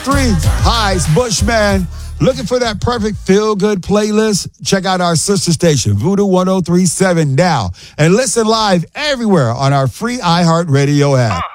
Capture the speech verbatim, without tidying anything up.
three. Hi, it's Bushman. Looking for that perfect feel-good playlist? Check out our sister station, Voodoo ten thirty-seven now. And listen live everywhere on our free iHeartRadio app.